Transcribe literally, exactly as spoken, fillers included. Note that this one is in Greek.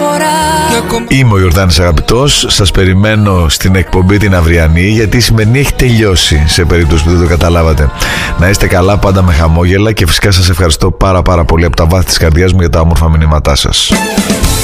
Είμαι ο Ιορδάνης Αγαπητός. Σας περιμένω στην εκπομπή την αυριανή, γιατί η σημερινή έχει τελειώσει, σε περίπτωση που δεν το καταλάβατε. Να είστε καλά, πάντα με χαμόγελα, και φυσικά σας ευχαριστώ πάρα πάρα πολύ από τα βάθη της καρδιάς μου για τα όμορφα μηνύματά σας.